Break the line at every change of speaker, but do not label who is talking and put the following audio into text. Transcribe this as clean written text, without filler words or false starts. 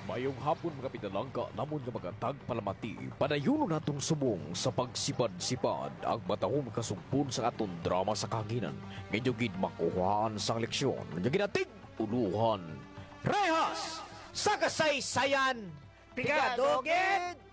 Mayong hapon mga pinalangka, namon nga mga tagpalamati, padayon natong subong sa pagsipad-sipad ang matahong kasugpon sa aton drama sa kahanginan. Medyo gid makuhaan sa leksyon, medyo ginatig uluhan. Rehas! Sa kasaysayan!
Pigadoged!